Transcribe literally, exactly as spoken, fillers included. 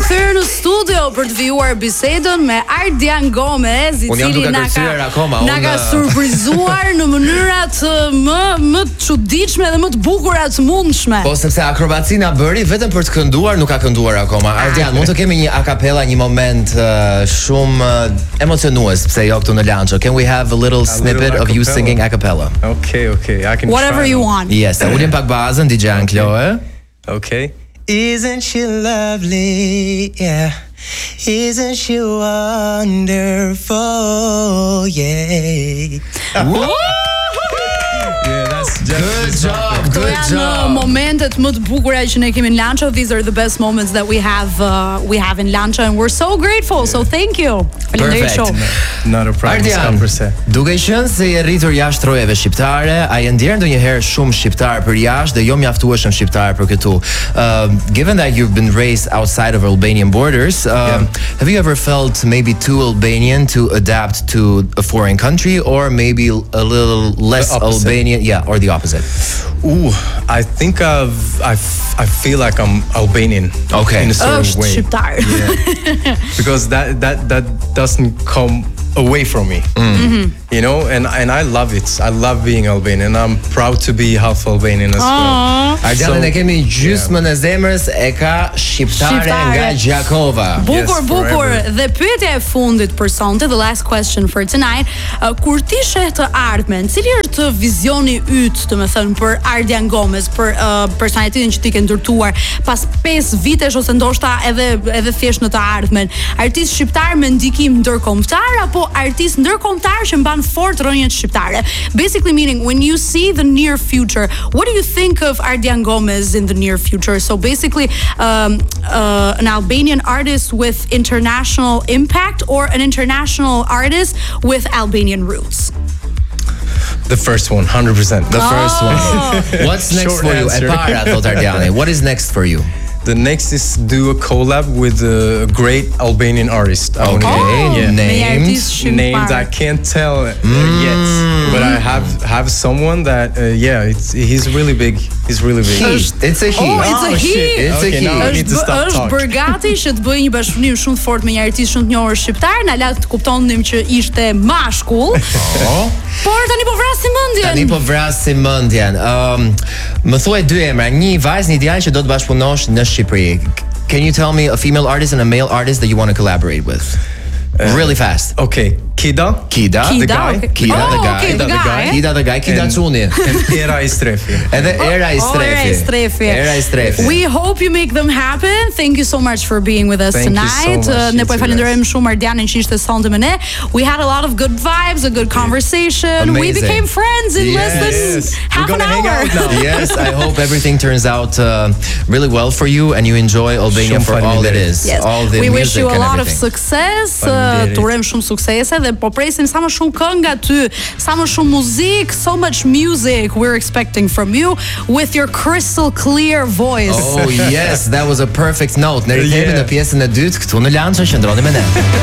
rikthyer në studio për të vijuar bisedën me Ardian Gomez, i cili na ka na ka surprizuar në mënyra të më më të çuditshme dhe më të bukura të mundshme. Po sepse akrobaci na bëri vetëm për të kënduar, nuk ka kënduar akoma. Ardian, mund të kemi një a cappella, një moment uh, shumë uh, emocionues pse jo këtu në Lancho. Can we have a little a snippet little of you singing a cappella? Okay, okay. I can Whatever try you now. want. Yes, I ulim pak bazën D J Ankloe. Okay. Isn't she lovely? Yeah. Isn't she wonderful? Yeah. Yeah, that's just Good job, Këto good janë job. momentet më të bukura që ne kemi në Lancho. These are the best moments that we have uh, we have in Lancho, and we're so grateful. So thank you. Faleminderit shumë. Not a problem. Ardian, duke qenë se je rritur jashtë rrojeve shqiptare, a je ndjer ndonjëherë shumë shqiptar për jashtë dhe jo mjaftueshëm shqiptar për këtu? Uh, given that you've been raised outside of Albanian borders, uh, Yeah. have you ever felt maybe too Albanian to adapt to a foreign country, or maybe a little less The opposite. Albanian? Yeah, or the opposite. Ooh, I think I've, I, f- I feel like I'm Albanian. Okay. In a certain Është way. shqiptar. Yeah. Because that, that, that doesn't come away from me. Mm-hmm. You know, and and I love it. I love being Albanian. I'm proud to be half Albanian as well. Ardian, So- ne kemi gjysmën e zemrës e ka shqiptare, Shqiptare. nga Gjakova. Bukur, Yes, bukur. forever. Dhe pyetja e fundit për sonte, the last question for tonight, uh, kur ti sheh të ardhmen, cili është vizioni yt, të më thënë, për Ardian Gomez, për uh, personalitetin që ti ke ndërtuar pas pesë vitesh ose ndoshta edhe edhe thjesht në të ardhmen? Artist shqiptar me ndikim ndërkombëtar apo artist ndërkombëtar që mban fort rrënjët shqiptare? Basically meaning, when you see the near future, what do you think of Ardian Gomez in the near future? So basically, um, uh, an Albanian artist with international impact, or an international artist with Albanian roots? The first one, one hundred percent. The first one. What's next Short for you? answer. E para, thot Ardiani. What is next for you? The next is do a collab with a great Albanian artist. I wanna Okay, get- yeah. me named? artist shqiptar. Names I can't tell uh, yet, but I have have someone that uh, yeah, it's he's really big. He's really big. He. It's a he. Oh, it's a Oh, he. shit. It's a Okay, he. now I need to Është stop bë- është talking. bërgati që të bëjë një bashkëpunim shumë të fortë me një artist shumë të njohur shqiptar, na la të kuptonim që ishte mashkull. Oh. Por tani po vrasim mendjen. Tani po vrasim mendjen. Um, më thuaj dy emra, një vajzë, një djalë që do të bashkëpunosh në Shqipëri. Can you tell me a female artist and a male artist that you want to collaborate with? Really fast. Okay, Kida. Kida, Kida, the guy. okay. Kida, Oh, the guy. okay, the guy. Kida, the guy. Kida And- Çuni. And Era Istrefi. Edhe Era i Oh, Era i Strefi. Era i Strefi. We hope you make them happen. Thank you so much for being with us Thank you so tonight. much, Uh, ne you po e too, falenderojmë shumë Ardianin që ishte sonte me ne. We had a lot of good vibes, a good conversation. We Amazing. became friends in less than Yes. half We're an gonna hang hour. out now. Yes, I hope everything turns out uh, really well for you and you enjoy Albania Shumë for all it faleminderit. is. Yes. All the We music wish you a and lot of everything. success. Uh, Faleminderit. Të urojmë shumë suksese dhe po presim sa më shumë këngë nga ty, sa më shumë muzik, so much music we're expecting from you with your crystal clear voice. Oh yes, that was a perfect note. Ne rikthehemi Yeah. në pjesën e dytë këtu në Lancho, qëndroni me ne.